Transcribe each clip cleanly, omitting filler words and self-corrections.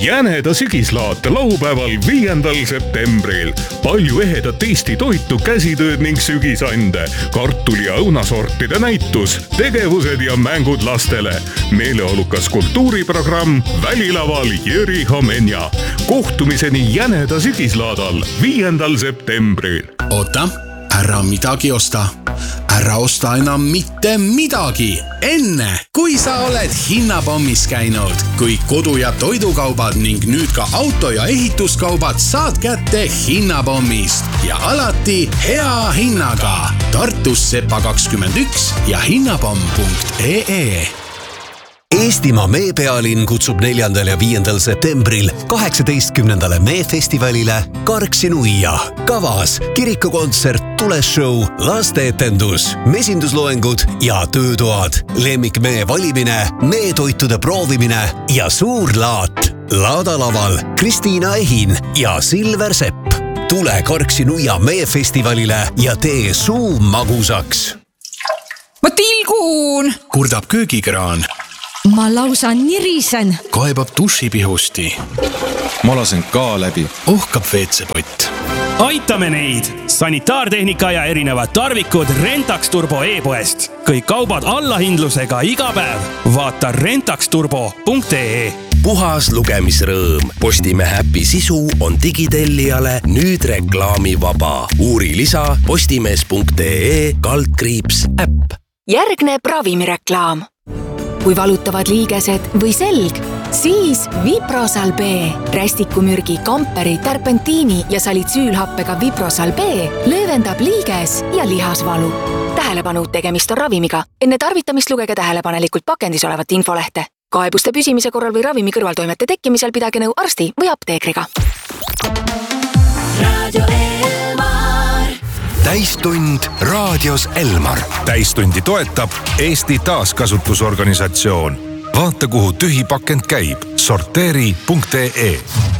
Jäneda sügislaat laupäeval 5. septembril. Palju ehedat Eesti toitu, käsitööd ning sügisande, kartuli ja õunasortide näitus, tegevused ja mängud lastele. Meeleolukas kultuuriprogramm Välilaval Jüri Homenja. Kohtumiseni Jäneda sügislaadal 5. septembril. Oota, ära midagi osta. Ära osta enam mitte midagi. Enne, kui sa oled hinnapommis käinud, kui kodu- ja toidukaubad ning nüüd ka auto- ja ehituskaubad saad kätte hinnapommist ja alati hea hinnaga. Tartus Sepa 21 ja hinnapomm.ee. Eestimaa meepealinn kutsub 4. ja 5. septembril 18. meefestivalile Karksi-Nuia. Kavas kirikukontsert, tuleshow, lasteetendus, mesindusloengud ja töötoad, lemmikmee valimine, meetoitude proovimine ja suur laat. Laadalaval Kristiina Ehin ja Silver Sepp. Tule Karksi-Nuia meefestivalile ja tee suu magusaks. Ma tilgun! Kurdab köögikraan. Ma lausa nirisen. Kaebab dušipihusti. Ma lasen ka läbi. Uhkab WC-pott. Aitame neid! Sanitaartehnika ja erinevad tarvikud Rentax Turbo e-poest. Kõik kaubad allahindlusega iga päev. Vaata rentaxturbo.ee. Puhas lugemisrõõm. Postimehe äpi sisu on digitellijale nüüd reklaamivaba. Uuri lisa postimees.ee/äpp. Järgneb ravimireklaam. Kui valutavad liigesed või selg, siis Viprosal B. Rästikumürgi, kamperi, terpentiini ja salitsüülhappega Viprosal B löövendab liiges ja lihasvalu. Tähelepanu, tegemist on ravimiga. Enne tarvitamist lugege tähelepanelikult pakendis olevat infolehte. Kaebuste püsimise korral või ravimi kõrvaltoimete tekkimisel pidage nõu arsti või apteekriga. Radio Elmar. Täistund raadios Elmar. Täistundi toetab Eesti taaskasutusorganisatsioon. Vaata, kuhu tühi pakend käib. Sorteeri.ee.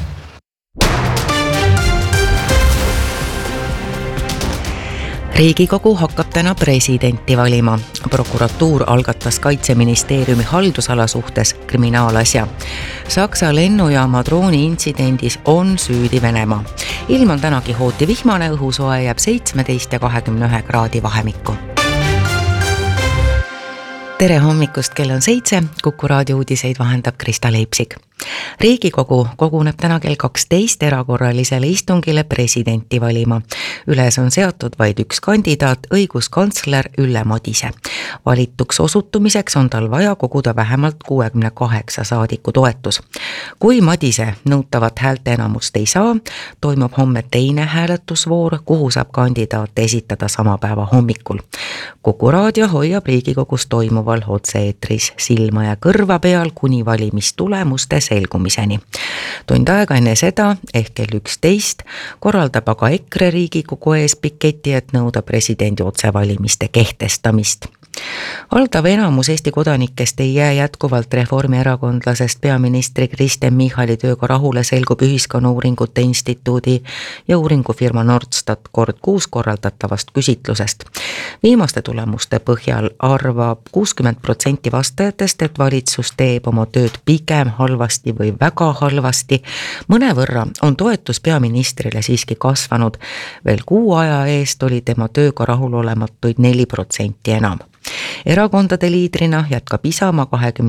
Riigikogu hakkab täna presidenti valima. Prokuratuur algatas Kaitseministeeriumi haldusala suhtes kriminaalasja. Saksa lennujaama drooni intsidendis on süüdi Venemaa. Ilm on täna Kihooti vihmane, õhusoe jääb 17 ja 21 kraadi vahemikku. Tere hommikust, kell on 7, Kuku raadio uudiseid vahendab Krista Leipsik. Riigikogu koguneb täna kell 12 erakorralisele istungile presidenti valima. Üles on seatud vaid üks kandidaat, õiguskantsler Ülle Madise. Valituks osutumiseks on tal vaja koguda vähemalt 68 saadiku toetus. Kui Madise nõutavat häälte enamust ei saa, toimub homme teine hääletusvoor, kuhu saab kandidaat esitada sama päeva hommikul. Kuku raadio hoiab Riigikogus toimuval otse-eetris silma ja kõrva peal kuni valimistulemuste selgumiseni. Tund aega enne seda, ehk kell 11, korraldab aga EKRE Riigikogu ees piketi, et nõuda presidendi otsevalimiste kehtestamist. Valdav enamus Eesti kodanikest ei jää jätkuvalt reformierakondlasest peaministri Kristen Michali tööga rahule, selgub Ühiskonnauuringute Instituudi ja uuringufirma Nordstat kord 6 korraldatavast küsitlusest. Viimaste tulemuste põhjal arvab 60% vastajatest, et valitsus teeb oma tööd pigem halvasti või väga halvasti. Mõnevõrra on toetus peaministrile siiski kasvanud. Veel kuu aja eest oli tema tööga rahulolematuid 4% enam. Erakondade liidrina jätkab Isamaa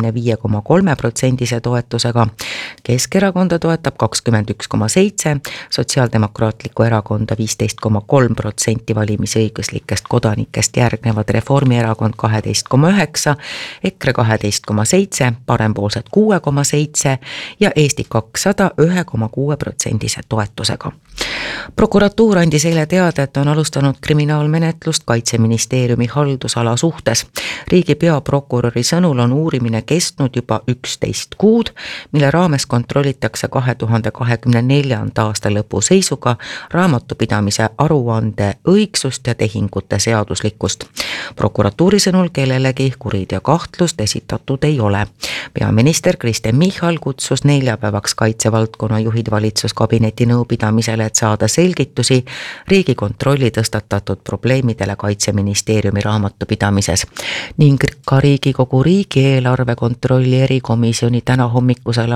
25,3% toetusega. Keskerakonda toetab 21,7%, Sotsiaaldemokraatlikku erakonda 15,3% valimisõiguslikest kodanikest, järgnevad Reformierakond 12,9%, EKRE 12,7%, Parempoolsed 6,7% ja Eesti 200 1,6% toetusega. Prokuratuur andis eile teada, et on alustanud kriminaalmenetlust Kaitseministeeriumi haldusala suhtes. Riigi peaprokuröri sõnul on uurimine kestnud juba 11 kuud, mille raames kontrollitakse 2024. aasta lõpu seisuga raamatupidamise aruande õigsust ja tehingute seaduslikkust. Prokuratuuri sõnul kellelegi kuriteokahtlust esitatud ei ole. Peaminister Kristen Michal kutsus neljapäevaks kaitsevaldkonna juhid valitsuskabineti nõupidamisele, et saada selgitusi Riigikontrolli tõstatatud probleemidele Kaitseministeeriumi raamatupidamises ning ka Riigikogu riigieelarve kontrolli erikomisjoni täna hommikusel avalikul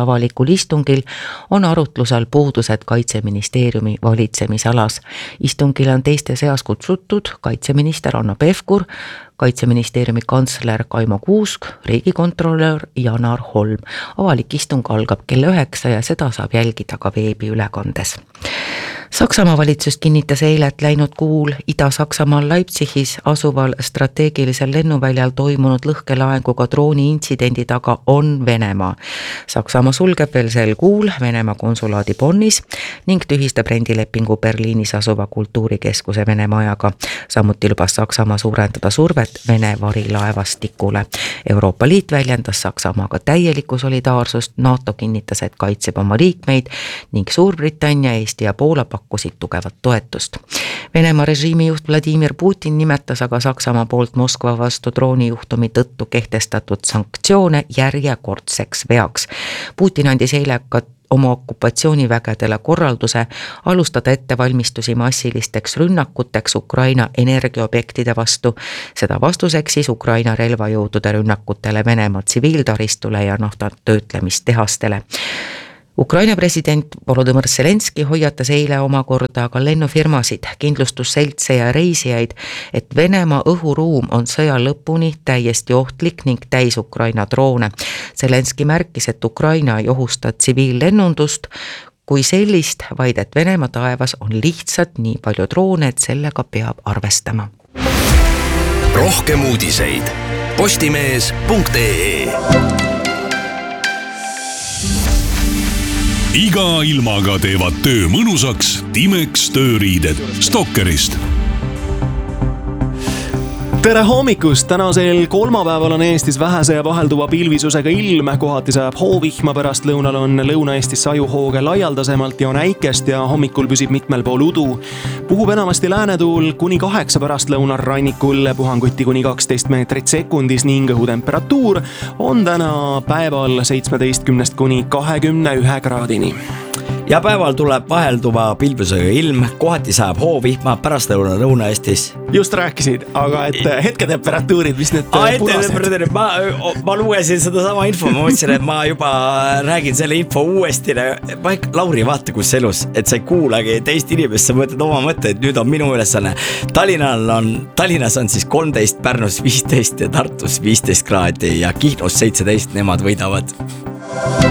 täiskogu istungil on arutlusel puudused Kaitseministeeriumi valitsemisalas. Istungile on teiste seas kutsutud kaitseminister Hanno Pevkur, Kaitseministeeriumi kantsler Kaimo Kuusk, riigikontrolör Janar Holm. Avalik istung algab kell 9 ja seda saab jälgida ka veebiülekandes. Saksamaa valitsus kinnitas eile, et läinud kuul Ida-Saksamaal Leipzigis asuval strateegilisel lennuväljal toimunud lõhkelaenguga drooni intsidendi taga on Venemaa. Saksamaa sulgeb veel sel kuul Venemaa konsulaadi Bonnis ning tühistab rendilepingu Berliinis asuva kultuurikeskuse Venemaa ajaga. Samuti lubas Saksamaa suurendada survet Vene varilaevastikule. Euroopa Liit väljendas Saksamaaga täielikku solidaarsust, NATO kinnitas, et kaitseb oma liikmeid ning Suurbritannia, Eesti ja Poola pakkusid tugevat toetust. Venemaa režiimijuht Vladimir Putin nimetas aga Saksamaa poolt Moskva vastu droonijuhtumi tõttu kehtestatud sanktsioone järjekordseks veaks. Putin andis eile ka oma okupatsioonivägedele korralduse alustada ettevalmistusi massilisteks rünnakuteks Ukraina energiaobjektide vastu. Seda vastuseks siis Ukraina relvajõudude rünnakutele Venemaa tsiviiltaristule ja naftatöötlemistehastele. Ukraina president Volodõmõr Zelenski hoiatas eile omakorda aga lennufirmasid, kindlustusseltse ja reisijaid, et Venemaa õhuruum on sõja lõpuni täiesti ohtlik ning täis Ukraina droone. Zelenski märkis, et Ukraina ei ohusta tsiviillennundust kui sellist, vaid et Venemaa taevas on lihtsalt nii palju droone, et sellega peab arvestama. Rohkem uudiseid postimees.ee. Iga ilmaga teevad töö mõnusaks Timex tööriided Stokkerist. Tere hommikust! Tänasel kolmapäeval on Eestis vähese ja vahelduva pilvisusega ilm, kohati sajab hoovihma, pärast lõunal on Lõuna-Eestis sajuhooge laialdasemalt ja on äikest ja hommikul püsib mitmel pool udu. Puhub enamasti läänetuul kuni 8 pärast lõunar rannikul, puhanguti kuni 12 meetrit sekundis ning õhutemperatuur on täna päeval 17 kuni 21 kraadini. Ja päeval tuleb vahelduva pilvisega ilm, kohati sajab hoovihma, pärast Lõuna-Eestis. Just rääkisid, aga et hetketemperatuurid, mis need punased? Ma lugesin seda sama info, ma mõtlesin, et ma juba räägin selle info uuesti. Lauri, vaata kus elus, et sa ei kuulagi teist inimest, sa mõtled oma mõtteid, nüüd on minu ülesanne. Tallinnas on siis 13, Pärnus 15 ja Tartus 15 kraadi ja Kihnus 17, nemad võidavad.